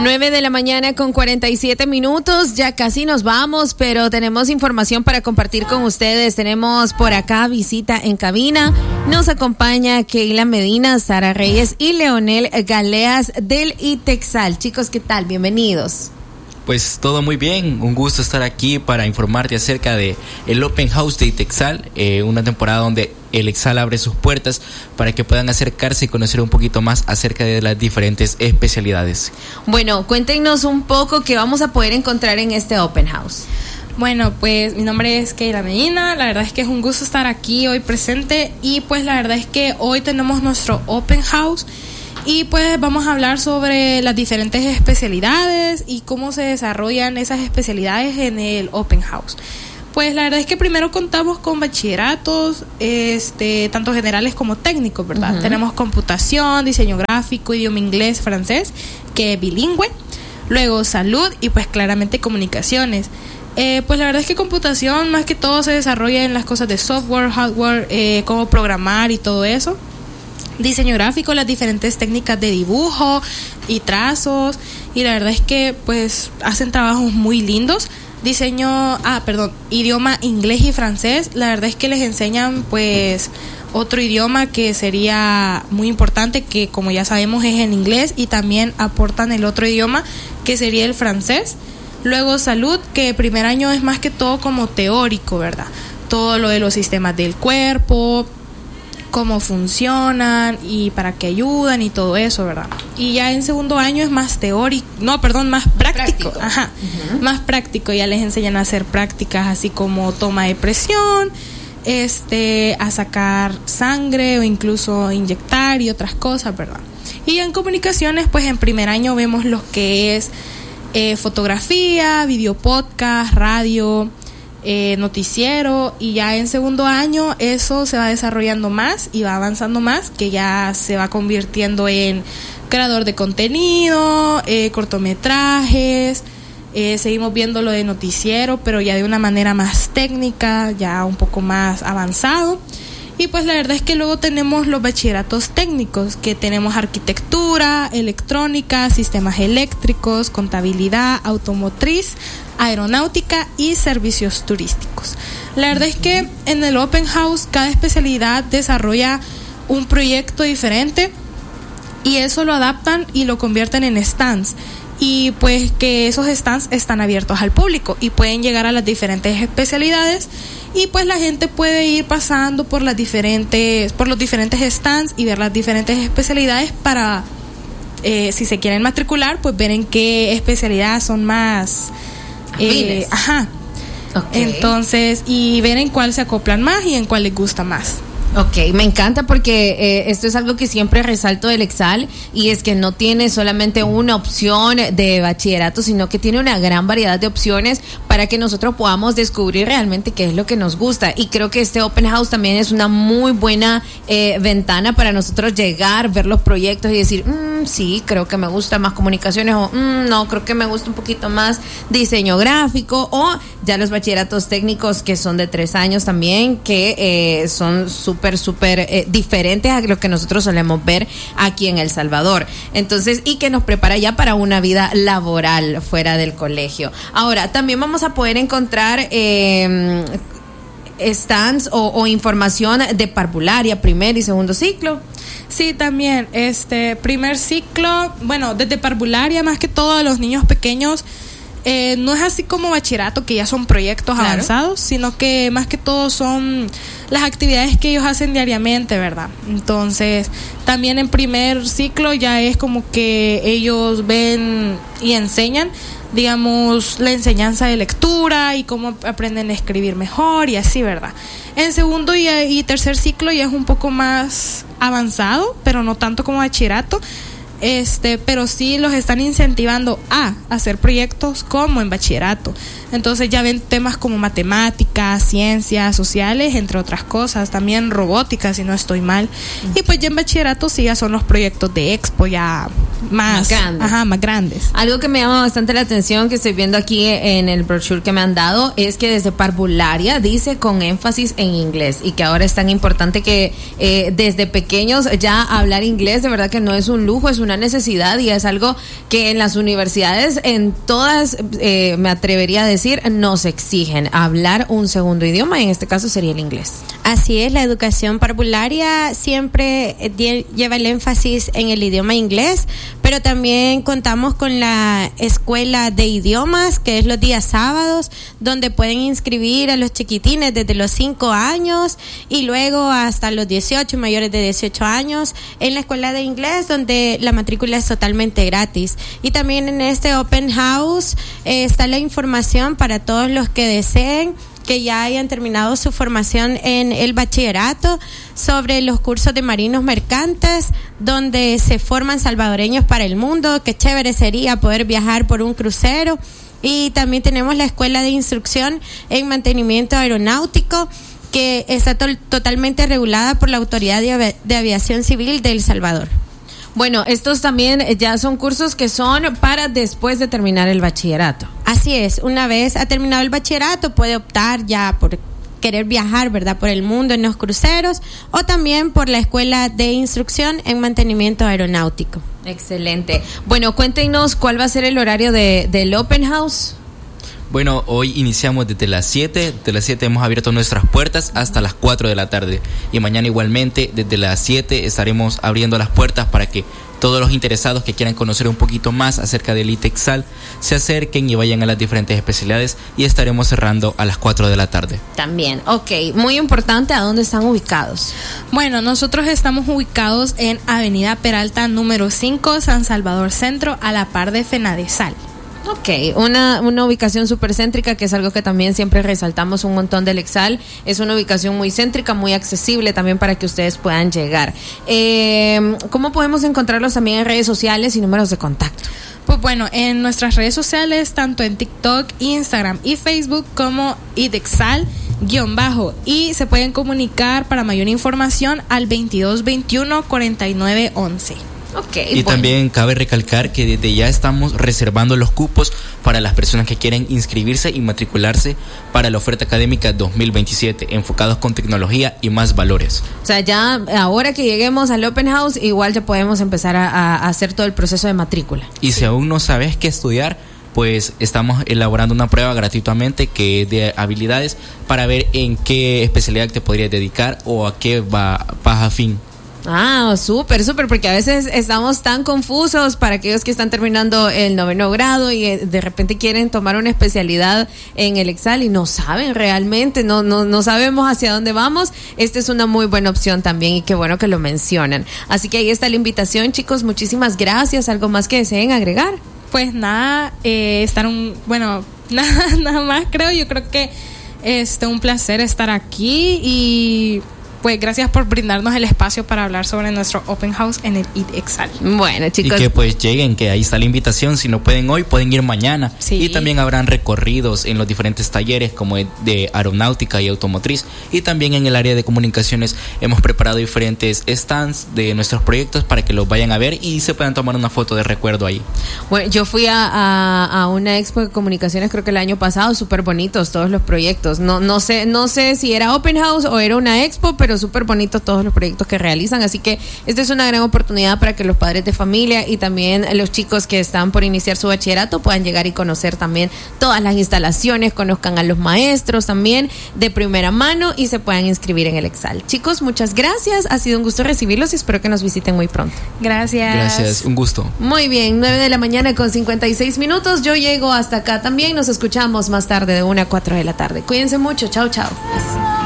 9 de la mañana con 47 minutos, ya casi nos vamos, pero tenemos información para compartir con ustedes. Tenemos por acá visita en cabina, nos acompaña Keila Medina, Sara Reyes y Leonel Galeas del ITEXAL. Chicos, ¿qué tal? Bienvenidos. Pues todo muy bien, un gusto estar aquí para informarte acerca de el Open House de ITEXAL, una temporada donde el ITEXAL abre sus puertas para que puedan acercarse y conocer un poquito más acerca de las diferentes especialidades. Bueno, cuéntenos un poco qué vamos a poder encontrar en este Open House. Bueno, pues mi nombre es Keila Medina, la verdad es que es un gusto estar aquí hoy presente y pues la verdad es que hoy tenemos nuestro Open House. Y pues vamos a hablar sobre las diferentes especialidades y cómo se desarrollan esas especialidades en el Open House. Pues la verdad es que primero contamos con bachilleratos, tanto generales como técnicos, ¿verdad? Uh-huh. Tenemos computación, diseño gráfico, idioma inglés, francés, que es bilingüe. Luego salud y pues claramente comunicaciones. Pues la verdad es que computación más que todo se desarrolla en las cosas de software, hardware, cómo programar y todo eso. Diseño gráfico, las diferentes técnicas de dibujo y trazos, y la verdad es que pues hacen trabajos muy lindos. Idioma inglés y francés, la verdad es que les enseñan pues otro idioma que sería muy importante, que como ya sabemos es en inglés, y también aportan el otro idioma que sería el francés. Luego salud, que el primer año es más que todo como teórico, ¿verdad? Todo lo de los sistemas del cuerpo, cómo funcionan y para qué ayudan y todo eso, ¿verdad? Y ya en segundo año es más más práctico. Ajá. Uh-huh. Más práctico, ya les enseñan a hacer prácticas así como toma de presión, a sacar sangre o incluso inyectar y otras cosas, ¿verdad? Y en comunicaciones, pues en primer año vemos lo que es fotografía, video podcast, radio, noticiero, y ya en segundo año eso se va desarrollando más y va avanzando más, que ya se va convirtiendo en creador de contenido, cortometrajes, seguimos viendo lo de noticiero, pero ya de una manera más técnica, ya un poco más avanzado. Y pues la verdad es que luego tenemos los bachilleratos técnicos, que tenemos arquitectura, electrónica, sistemas eléctricos, contabilidad, automotriz, aeronáutica y servicios turísticos. La verdad es que en el Open House cada especialidad desarrolla un proyecto diferente y eso lo adaptan y lo convierten en stands. Y pues que esos stands están abiertos al público y pueden llegar a las diferentes especialidades, y pues la gente puede ir pasando por los diferentes stands y ver las diferentes especialidades para, si se quieren matricular, pues ver en qué especialidad son más ajá. Okay. Entonces, y ver en cuál se acoplan más y en cuál les gusta más. Ok, me encanta porque esto es algo que siempre resalto del ITEXAL, y es que no tiene solamente una opción de bachillerato, sino que tiene una gran variedad de opciones para que nosotros podamos descubrir realmente qué es lo que nos gusta. Y creo que este Open House también es una muy buena ventana para nosotros llegar, ver los proyectos y decir, sí, creo que me gusta más comunicaciones, o no, creo que me gusta un poquito más diseño gráfico, o ya los bachilleratos técnicos que son de 3 años también, que son súper diferentes a lo que nosotros solemos ver aquí en El Salvador. Entonces, y que nos prepara ya para una vida laboral fuera del colegio. Ahora, también vamos a poder encontrar stands o información de parvularia, primer y segundo ciclo. Sí, también, primer ciclo, bueno, desde parvularia más que todo a los niños pequeños. No es así como bachillerato, que ya son proyectos avanzados, sino que más que todo son las actividades que ellos hacen diariamente, ¿verdad? Entonces, también en primer ciclo ya es como que ellos ven y enseñan, digamos, la enseñanza de lectura y cómo aprenden a escribir mejor y así, ¿verdad? En segundo y tercer ciclo ya es un poco más avanzado, pero no tanto como bachillerato. Pero sí los están incentivando a hacer proyectos como en bachillerato. Entonces ya ven temas como matemáticas, ciencias sociales, entre otras cosas, también robótica, si no estoy mal. Y pues ya en bachillerato sí ya son los proyectos de expo ya más grandes. Ajá, más grandes. Algo que me llama bastante la atención, que estoy viendo aquí en el brochure que me han dado, es que desde parvularia dice con énfasis en inglés, y que ahora es tan importante que desde pequeños ya hablar inglés, de verdad que no es un lujo, es una una necesidad y es algo que en las universidades, en todas, me atrevería a decir, nos exigen hablar un segundo idioma, y en este caso sería el inglés. Así es, la educación parvularia siempre lleva el énfasis en el idioma inglés, pero también contamos con la escuela de idiomas, que es los días sábados, donde pueden inscribir a los chiquitines desde los 5 años y luego hasta los 18, mayores de 18 años, en la escuela de inglés, donde la matrícula es totalmente gratis. Y también en este Open House está la información para todos los que deseen, que ya hayan terminado su formación en el bachillerato, sobre los cursos de marinos mercantes, donde se forman salvadoreños para el mundo. Qué chévere sería poder viajar por un crucero. Y también tenemos la escuela de instrucción en mantenimiento aeronáutico, que está totalmente regulada por la Autoridad de Aviación Civil de El Salvador. Bueno, estos también ya son cursos que son para después de terminar el bachillerato. Así es, una vez ha terminado el bachillerato puede optar ya por querer viajar, ¿verdad?, por el mundo en los cruceros, o también por la escuela de instrucción en mantenimiento aeronáutico. Excelente. Bueno, cuéntenos cuál va a ser el horario del Open House. Bueno, hoy iniciamos desde las 7, de las 7 hemos abierto nuestras puertas hasta las 4 de la tarde, y mañana igualmente desde las 7 estaremos abriendo las puertas para que todos los interesados que quieran conocer un poquito más acerca del ITEXAL se acerquen y vayan a las diferentes especialidades, y estaremos cerrando a las 4 de la tarde. También, ok, muy importante, ¿a dónde están ubicados? Bueno, nosotros estamos ubicados en Avenida Peralta número 5, San Salvador Centro, a la par de Fenadesal. Ok, una ubicación súper céntrica, que es algo que también siempre resaltamos un montón del EXAL. Es una ubicación muy céntrica, muy accesible también para que ustedes puedan llegar. ¿Cómo podemos encontrarlos también en redes sociales y números de contacto? Pues bueno, en nuestras redes sociales, tanto en TikTok, Instagram y Facebook como ITEXAL_, y se pueden comunicar para mayor información al 2221 4911. Okay, y bueno, también cabe recalcar que desde ya estamos reservando los cupos para las personas que quieren inscribirse y matricularse para la oferta académica 2027, enfocados con tecnología y más valores. O sea, ya ahora que lleguemos al Open House, igual ya podemos empezar a hacer todo el proceso de matrícula. Y si aún no sabes qué estudiar, pues estamos elaborando una prueba gratuitamente que es de habilidades para ver en qué especialidad te podrías dedicar o a qué vas a fin. Ah, súper, porque a veces estamos tan confusos para aquellos que están terminando el 9º grado y de repente quieren tomar una especialidad en el EXAL y no saben realmente, no sabemos hacia dónde vamos. Esta es una muy buena opción también, y qué bueno que lo mencionan. Así que ahí está la invitación, chicos, muchísimas gracias. ¿Algo más que deseen agregar? Pues nada, nada más yo creo que un placer estar aquí, y pues gracias por brindarnos el espacio para hablar sobre nuestro Open House en el ITEXAL. Bueno, chicos, y que pues lleguen, que ahí está la invitación. Si no pueden hoy, pueden ir mañana. Sí. Y también habrán recorridos en los diferentes talleres, como de aeronáutica y automotriz, y también en el área de comunicaciones hemos preparado diferentes stands de nuestros proyectos para que los vayan a ver y se puedan tomar una foto de recuerdo ahí. Bueno, yo fui a una expo de comunicaciones, creo que el año pasado, súper bonitos todos los proyectos. No sé si era Open House o era una expo, pero súper bonitos todos los proyectos que realizan. Así que esta es una gran oportunidad para que los padres de familia y también los chicos que están por iniciar su bachillerato puedan llegar y conocer también todas las instalaciones, conozcan a los maestros también de primera mano y se puedan inscribir en el EXAL. Chicos, muchas gracias, ha sido un gusto recibirlos y espero que nos visiten muy pronto. Gracias, un gusto. Muy bien, 9:56 a.m. Yo llego hasta acá también, nos escuchamos más tarde de 1 a 4 de la tarde. Cuídense mucho, chao.